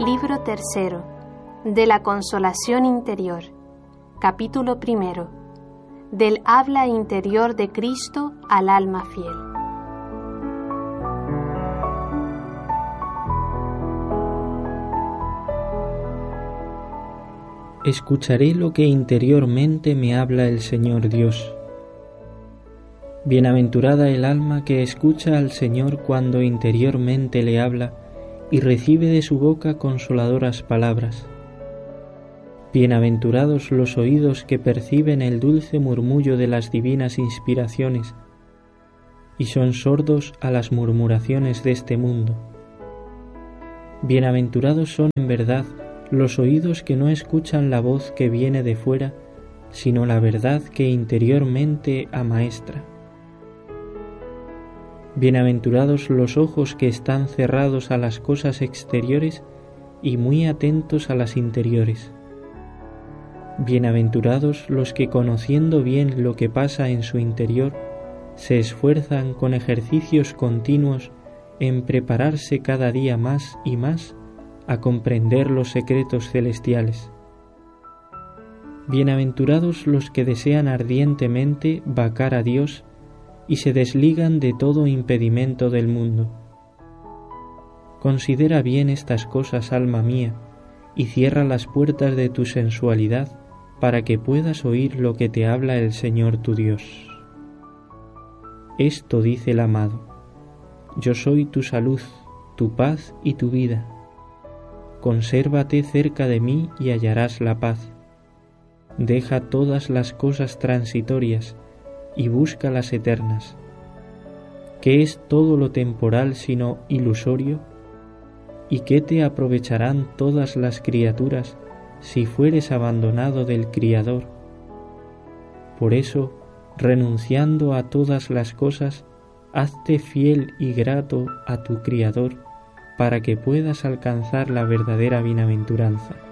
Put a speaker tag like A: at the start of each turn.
A: Libro tercero de la Consolación Interior. Capítulo primero. Del habla interior de Cristo al alma fiel.
B: Escucharé lo que interiormente me habla el Señor Dios. Bienaventurada el alma que escucha al Señor cuando interiormente le habla y recibe de su boca consoladoras palabras. Bienaventurados los oídos que perciben el dulce murmullo de las divinas inspiraciones y son sordos a las murmuraciones de este mundo. Bienaventurados son en verdad los oídos que no escuchan la voz que viene de fuera, sino la verdad que interiormente amaestra. Bienaventurados los ojos que están cerrados a las cosas exteriores y muy atentos a las interiores. Bienaventurados los que, conociendo bien lo que pasa en su interior, se esfuerzan con ejercicios continuos en prepararse cada día más y más a comprender los secretos celestiales. Bienaventurados los que desean ardientemente vacar a Dios y se desligan de todo impedimento del mundo. Considera bien estas cosas, alma mía, y cierra las puertas de tu sensualidad para que puedas oír lo que te habla el Señor tu Dios. Esto dice el amado: yo soy tu salud, tu paz y tu vida. Consérvate cerca de mí y hallarás la paz. Deja todas las cosas transitorias y busca las eternas. ¿Qué es todo lo temporal sino ilusorio? ¿Y qué te aprovecharán todas las criaturas si fueres abandonado del Criador? Por eso, renunciando a todas las cosas, hazte fiel y grato a tu Criador para que puedas alcanzar la verdadera bienaventuranza.